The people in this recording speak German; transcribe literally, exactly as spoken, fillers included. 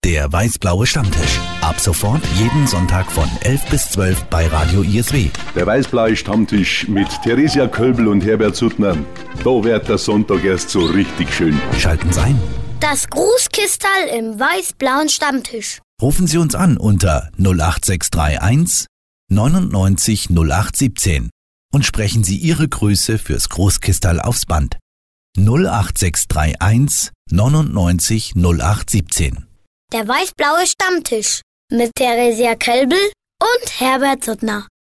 Der weiß-blaue Stammtisch. Ab sofort jeden Sonntag von elf bis zwölf bei Radio I S W. Der weiß-blaue Stammtisch mit Theresia Kölbl und Herbert Suttner. Da wird der Sonntag erst so richtig schön. Schalten Sie ein. Das Grußkistal im weiß-blauen Stammtisch. Rufen Sie uns an unter null acht sechs drei eins neunundneunzig null acht siebzehn und sprechen Sie Ihre Grüße fürs Großkistal aufs Band. null acht sechs drei eins neunundneunzig null acht siebzehn. Der weiß-blaue Stammtisch mit Theresia Kölbl und Herbert Suttner.